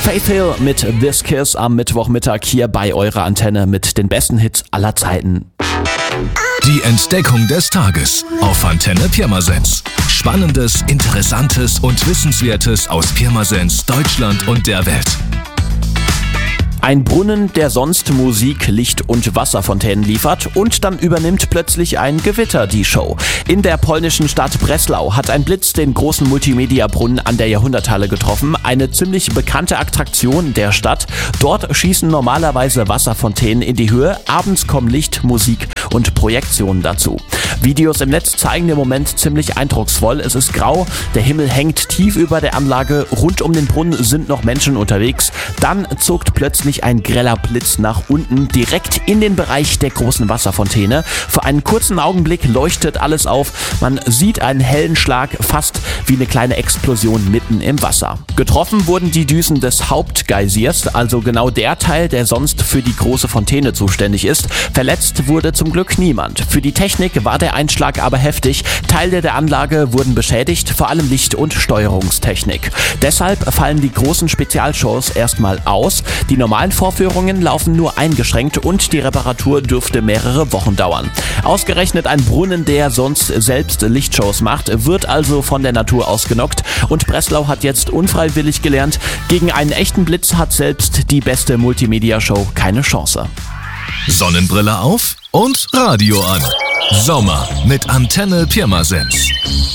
Faith Hill mit This Kiss am Mittwochmittag hier bei eurer Antenne mit den besten Hits aller Zeiten. Die Entdeckung des Tages auf Antenne Pirmasens. Spannendes, Interessantes und Wissenswertes aus Pirmasens, Deutschland und der Welt. Ein Brunnen, der sonst Musik, Licht und Wasserfontänen liefert und dann übernimmt plötzlich ein Gewitter die Show. In der polnischen Stadt Breslau hat ein Blitz den großen Multimedia-Brunnen an der Jahrhunderthalle getroffen. Eine ziemlich bekannte Attraktion der Stadt. Dort schießen normalerweise Wasserfontänen in die Höhe. Abends kommen Licht, Musik und Projektionen dazu. Videos im Netz zeigen den Moment ziemlich eindrucksvoll. Es ist grau, der Himmel hängt tief über der Anlage, rund um den Brunnen sind noch Menschen unterwegs. Dann zuckt plötzlich ein greller Blitz nach unten, direkt in den Bereich der großen Wasserfontäne. Für einen kurzen Augenblick leuchtet alles auf. Man sieht einen hellen Schlag, fast wie eine kleine Explosion mitten im Wasser. Getroffen wurden die Düsen des Hauptgeysirs, also genau der Teil, der sonst für die große Fontäne zuständig ist. Verletzt wurde zum Glück niemand. Für die Technik war der Einschlag aber heftig. Teile der Anlage wurden beschädigt, vor allem Licht- und Steuerungstechnik. Deshalb fallen die großen Spezialshows erstmal aus. Die normalen Vorführungen laufen nur eingeschränkt und die Reparatur dürfte mehrere Wochen dauern. Ausgerechnet ein Brunnen, der sonst selbst Lichtshows macht, wird also von der Natur ausgenockt und Breslau hat jetzt unfreiwillig gelernt, gegen einen echten Blitz hat selbst die beste Multimedia-Show keine Chance. Sonnenbrille auf und Radio an. Sommer mit Antenne Pirmasens.